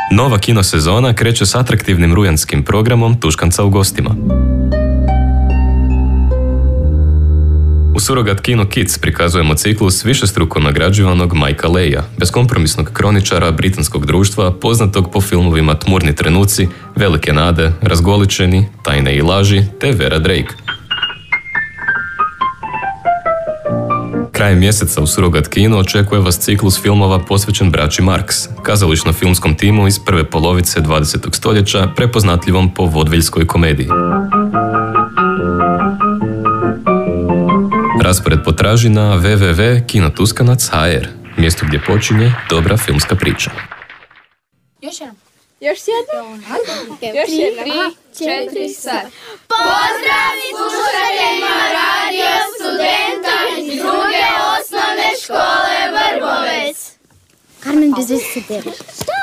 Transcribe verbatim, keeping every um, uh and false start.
Nova kino sezona kreće s atraktivnim rujanskim programom Tuškanca u gostima. U Surogat Kino Kids prikazujemo ciklus višestruko nagrađivanog Mikea Leya, beskompromisnog kroničara britanskog društva poznatog po filmovima Tmurni trenuci, Velike nade, Razgoličeni, Tajne i laži te Vera Drake. Krajem mjeseca u Surogat Kino očekuje vas ciklus filmova posvećen braći Marx, kazališno-filmskom timu iz prve polovice dvadesetog stoljeća, prepoznatljivom po vodviljskoj komediji. Raspored potraži na w w w tačka kinotuskanac tačka h r, mjesto gdje počinje dobra filmska priča. Još jedan. Još jedan? Još jedan. Tri, četiri, sad. Pozdrav slušateljima Radio Studenta iz druge osnovne škole Vrbovec. Carmen, bez veze se deliš. Šta